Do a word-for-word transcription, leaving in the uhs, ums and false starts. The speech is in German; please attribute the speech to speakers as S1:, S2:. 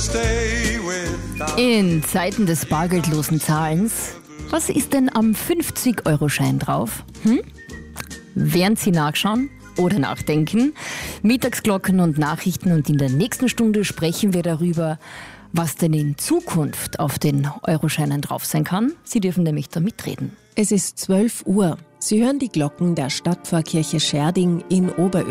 S1: In Zeiten des bargeldlosen Zahlens, was ist denn am fünfzig-Euro-Schein drauf? Hm? Während Sie nachschauen oder nachdenken, Mittagsglocken und Nachrichten, und in der nächsten Stunde sprechen wir darüber, was denn in Zukunft auf den Euroscheinen drauf sein kann. Sie dürfen nämlich da mitreden.
S2: Es ist zwölf Uhr. Sie hören die Glocken der Stadtpfarrkirche Schärding in Oberösterreich.